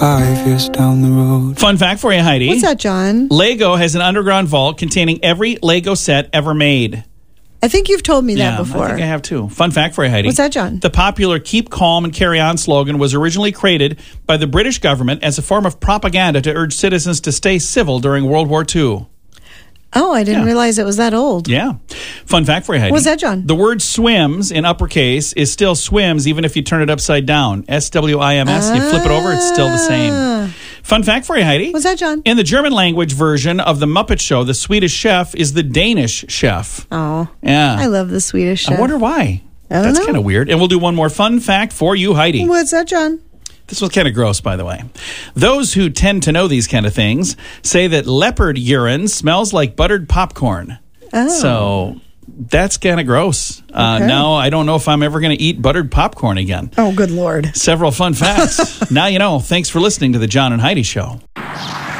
5 years down the road. Fun fact for you, Heidi. What's that, John? Lego has an underground vault containing every Lego set ever made. I think you've told me that before. I think I have too. Fun fact for you, Heidi. What's that, John? The popular Keep Calm and Carry On slogan was originally created by the British government as a form of propaganda to urge citizens to stay civil during World War II. Oh, I didn't realize it was that old. Yeah. Fun fact for you, Heidi. What's that, John? The word swims in uppercase is still swims even if you turn it upside down. S-W-I-M-S. You flip it over, it's still the same. Fun fact for you, Heidi. What's that, John? In the German language version of The Muppet Show, the Swedish chef is the Danish chef. Oh. Yeah. I love the Swedish chef. I wonder why. I don't That's know. kind of weird. And we'll do one more fun fact for you, Heidi. What's that, John? This was kind of gross, by the way. Those who tend to know these kind of things say that leopard urine smells like buttered popcorn. Oh. So that's kind of gross. Okay. Now I don't know if I'm ever going to eat buttered popcorn again. Oh, good Lord. Several fun facts. Now you know. Thanks for listening to the John and Heidi Show.